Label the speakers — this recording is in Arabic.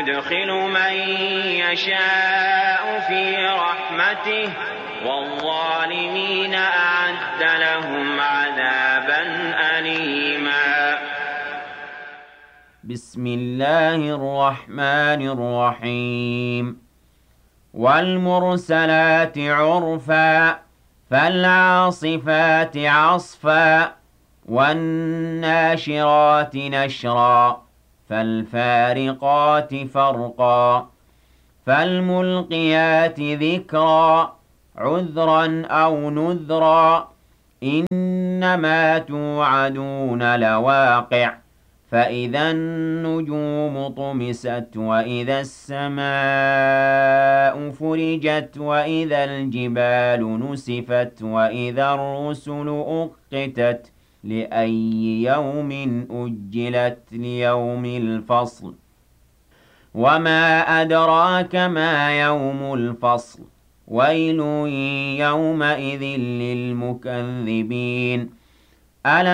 Speaker 1: يدخل من يشاء في رحمته والظالمين أعد لهم عذابا أليما.
Speaker 2: بسم الله الرحمن الرحيم. والمرسلات عرفا فالعاصفات عصفا والناشرات نشرا فالفارقات فرقا فالملقيات ذكرا عذرا أو نذرا إنما توعدون لواقع فإذا النجوم طمست وإذا السماء فرجت وإذا الجبال نسفت وإذا الرسل أقتت لأي يوم أجلت ليوم الفصل وما أدراك ما يوم الفصل ويل يومئذ للمكذبين. ألم